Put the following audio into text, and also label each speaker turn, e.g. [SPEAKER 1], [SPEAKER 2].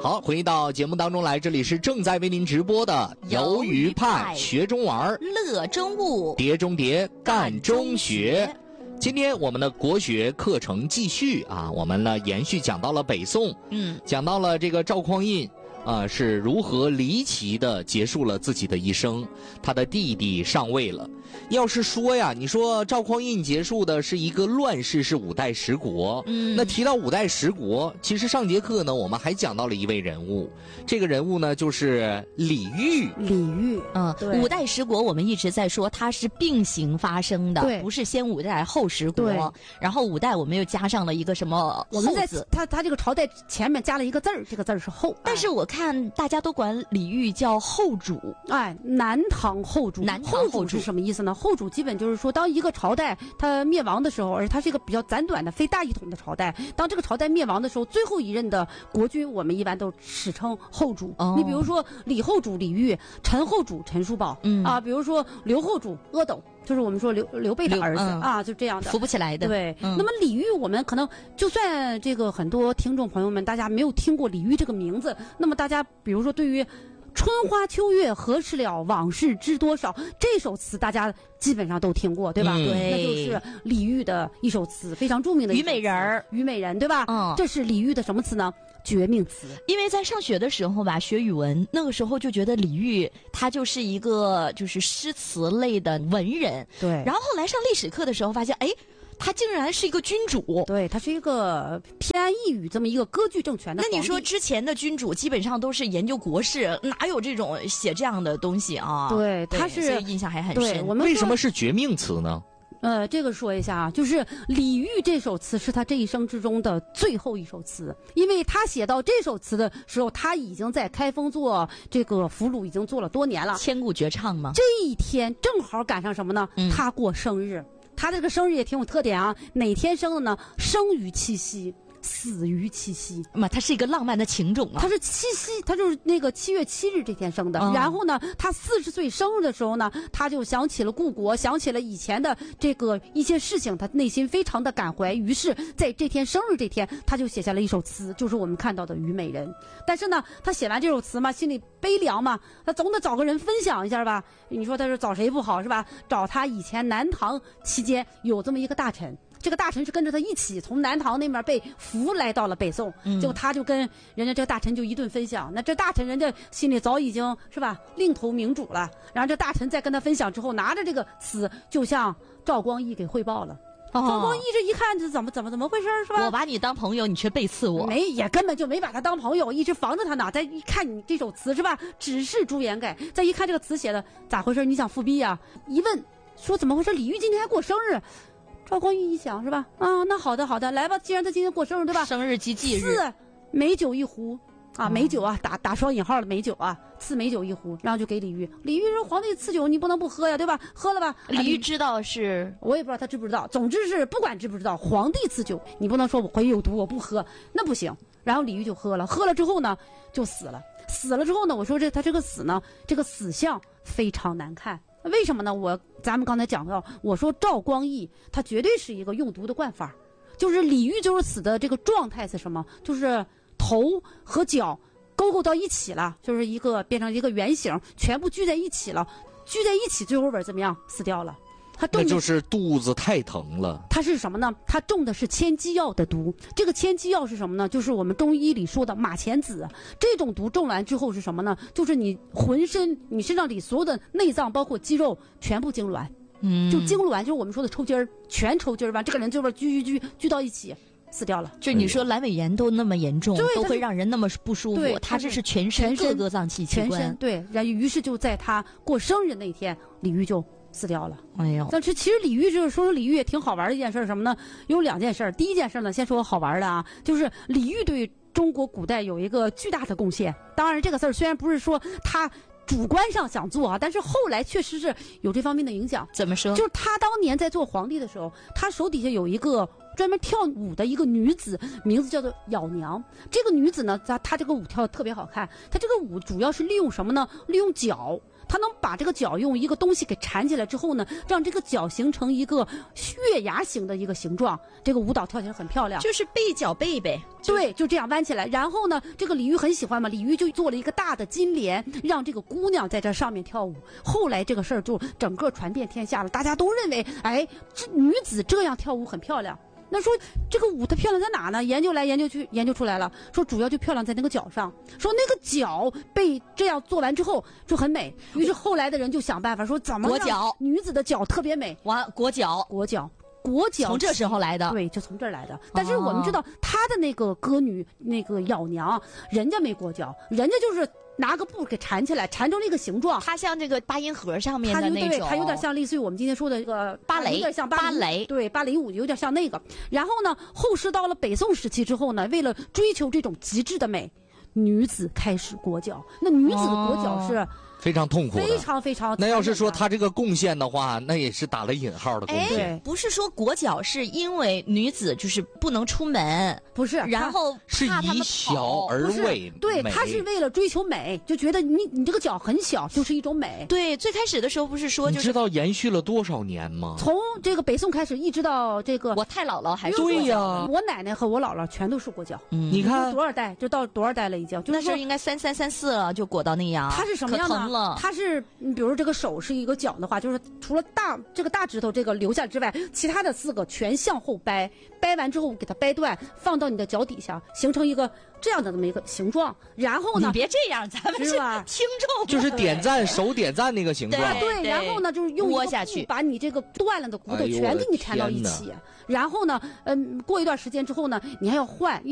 [SPEAKER 1] 好，回到节目当中来，这里是正在为您直播的鱿鱼派学中玩，
[SPEAKER 2] 乐中物，
[SPEAKER 1] 碟中谍干中学。今天我们的国学课程继续啊，我们呢延续讲到了北宋，讲到了这个赵匡胤是如何离奇的结束了自己的一生，他的弟弟上位了。要是说呀，你说赵匡胤结束的是一个乱世，是五代十国。那提到五代十国，其实上节课呢，我们还讲到了一位人物，这个人物呢就是李煜。
[SPEAKER 2] 五代十国我们一直在说它是并行发生的，不是先五代后十国。然后五代我们又加上了一个什么
[SPEAKER 3] 我们在他这个朝代前面加了一个字儿，这个字儿是后。
[SPEAKER 2] 但是我看大家都管李煜叫后主，
[SPEAKER 3] 南唐后主。后主是什么意思呢？后主基本就是说，当一个朝代它灭亡的时候，而且它是一个比较简短的非大一统的朝代，当这个朝代灭亡的时候，最后一任的国君我们一般都史称后主。你比如说李后主李煜，陈后主陈叔宝，比如说刘后主阿斗，就是我们说刘备的儿子，就这样的，
[SPEAKER 2] 扶不起来的。
[SPEAKER 3] 对，那么李煜我们可能就算这个很多听众朋友们大家没有听过李煜这个名字，那么大家比如说对于春花秋月何时了，往事知多少，这首词大家基本上都听过，对吧？
[SPEAKER 2] 对，
[SPEAKER 3] 那就是李煜的一首词，非常著名的
[SPEAKER 2] 虞美人。
[SPEAKER 3] 虞美人，对吧？这是李煜的什么词呢？绝命词。
[SPEAKER 2] 因为在上学的时候吧，学语文，那个时候就觉得李煜他就是一个就是诗词类的文人。
[SPEAKER 3] 对。
[SPEAKER 2] 然后后来上历史课的时候发现，他竟然是一个君主。
[SPEAKER 3] 对，他是一个偏安一隅这么一个割据政权的皇帝。
[SPEAKER 2] 那你说之前的君主基本上都是研究国事，哪有这种写这样的东西啊？
[SPEAKER 3] 对，他是，
[SPEAKER 2] 所以印象还很深。
[SPEAKER 3] 我们
[SPEAKER 1] 为什么是绝命词呢？
[SPEAKER 3] 这个说一下啊，就是李煜这首词是他这一生之中的最后一首词，因为他写到这首词的时候，他已经在开封做这个俘虏已经做了多年了，
[SPEAKER 2] 千古绝唱吗？
[SPEAKER 3] 这一天正好赶上什么呢？他过生日。他这个生日也挺有特点啊，哪天生的呢？生于七夕，死于七夕。
[SPEAKER 2] 他是一个浪漫的情种啊。
[SPEAKER 3] 他是七夕，他就是那个7月7日这天生的。然后呢，他40岁生日的时候呢，他就想起了故国，想起了以前的这个一些事情，他内心非常的感怀。于是，在这天生日这天，他就写下了一首词，就是我们看到的《虞美人》。但是呢，他写完这首词嘛，心里悲凉嘛，他总得找个人分享一下吧。你说他是找谁不好是吧？找他以前南唐期间有这么一个大臣。这个大臣是跟着他一起从南唐那边被俘来到了北宋，结果他就跟人家这个大臣就一顿分享。那这大臣人家心里早已经是吧另投明主了，然后这大臣在跟他分享之后，拿着这个词就向赵光义给汇报了。赵光义这一看，这怎么回事是吧？
[SPEAKER 2] 我把你当朋友，你却背刺我。
[SPEAKER 3] 也根本就没把他当朋友，一直防着他呢。再一看你这首词是吧，只是朱颜改。再一看这个词写的咋回事？你想复辟呀？一问说怎么回事？李煜今天还过生日。赵光义一想是吧？那好的，来吧，既然他今天过生日对吧？
[SPEAKER 2] 生日及忌日，
[SPEAKER 3] 赐美酒一壶美酒啊，打双引号的美酒啊，赐美酒一壶，然后就给李煜。李煜说：“皇帝赐酒，你不能不喝呀，对吧？喝了吧。”
[SPEAKER 2] 李煜知道是，
[SPEAKER 3] 我也不知道他知不知道。总之是不管知不知道，皇帝赐酒，你不能说我怀疑有毒，我不喝，那不行。然后李煜就喝了，喝了之后呢，就死了。死了之后呢，我说他这个死呢，这个死相非常难看。为什么呢？咱们刚才讲到，我说赵光义他绝对是一个用毒的惯犯，就是李煜就是死的这个状态是什么？就是头和脚勾到一起了，就是变成一个圆形，全部聚在一起了，最后边怎么样？死掉了。
[SPEAKER 1] 那就是肚子太疼了。
[SPEAKER 3] 它是什么呢？它中的是千机药的毒。这个千机药是什么呢？就是我们中医里说的马钱子。这种毒中完之后是什么呢？就是你身上里所有的内脏包括肌肉全部痉挛，就痉挛，就是我们说的抽筋儿，全抽筋儿吧，这个人这边聚到一起。死掉了。
[SPEAKER 2] 就你说阑尾炎都那么严重，都会让人那么不舒服，他这是全身各个脏器器官。
[SPEAKER 3] 对，然后于是就在他过生日那天，李煜就死掉了。
[SPEAKER 2] 哎呦！
[SPEAKER 3] 但是其实李煜就是说李煜也挺好玩的一件事，什么呢？有2件事。第一件事呢，先说好玩的啊，就是李煜对中国古代有一个巨大的贡献。当然这个事儿虽然不是说他主观上想做啊，但是后来确实是有这方面的影响。
[SPEAKER 2] 怎么说？
[SPEAKER 3] 就是他当年在做皇帝的时候，他手底下有一个专门跳舞的一个女子，名字叫做咬娘。这个女子呢，她这个舞跳得特别好看。她这个舞主要是利用什么呢？利用脚。 它能把这个脚用一个东西给缠起来之后呢，让这个脚形成一个月牙形的一个形状。这个舞蹈跳起来很漂亮，
[SPEAKER 2] 就是背脚背呗。
[SPEAKER 3] 对，就这样弯起来。然后呢，这个李煜很喜欢嘛，李煜就做了一个大的金莲，让这个姑娘在这上面跳舞。后来这个事儿就整个传遍天下了，大家都认为，哎，这女子这样跳舞很漂亮。那说这个舞它漂亮在哪呢？研究来研究去，研究出来了，说主要就漂亮在那个脚上，说那个脚被这样做完之后就很美。于是后来的人就想办法说，怎么让女子的脚特别美？
[SPEAKER 2] 哇，裹脚从这时候来的，
[SPEAKER 3] 对，就从这儿来的。但是我们知道，他的那个歌女那个咬娘，人家没裹脚，人家就是拿个布给缠起来，缠成了一个形状。
[SPEAKER 2] 它像这个八音盒上面的那种，
[SPEAKER 3] 它有点像类似于我们今天说的这个
[SPEAKER 2] 芭蕾，
[SPEAKER 3] 有点像芭蕾，对，芭蕾舞有点像那个。然后呢，后世到了北宋时期之后呢，为了追求这种极致的美，女子开始裹脚。那女子的裹脚是
[SPEAKER 1] 非常痛苦的，
[SPEAKER 3] 非常非常。
[SPEAKER 1] 那要是说他这个贡献的话，那也是打了引号的贡献。
[SPEAKER 2] 不是说裹脚是因为女子就是不能出门，
[SPEAKER 3] 不是，
[SPEAKER 2] 然后
[SPEAKER 1] 是以小而为美，
[SPEAKER 3] 对，他是为了追求美，就觉得你这个脚很小就是一种美。
[SPEAKER 2] 对，最开始的时候不是说，
[SPEAKER 1] 你知道延续了多少年吗？
[SPEAKER 3] 从这个北宋开始，一直到这个
[SPEAKER 2] 我太姥姥还是
[SPEAKER 1] 对呀，
[SPEAKER 3] 我奶奶和我姥姥全都是裹脚。
[SPEAKER 1] 你看
[SPEAKER 3] 多少代，就到多少代了已经。
[SPEAKER 2] 那时候应该33、34了，就裹到那样。
[SPEAKER 3] 它是什么样
[SPEAKER 2] 呢？
[SPEAKER 3] 它是。比如这个手是一个脚的话，就是除了这个大指头这个留下之外，其他的4个全向后掰，掰完之后给它掰断，放到你的脚底下，形成一个这样的这么一个形状。然后呢，
[SPEAKER 2] 你别这样，咱们是听众，
[SPEAKER 1] 就是点赞手点赞那个形状。
[SPEAKER 3] 对，然后呢就是用
[SPEAKER 2] 窝下去，
[SPEAKER 3] 把你这个断了的骨头全给你缠到一起。然后呢，过一段时间之后呢，你还要换。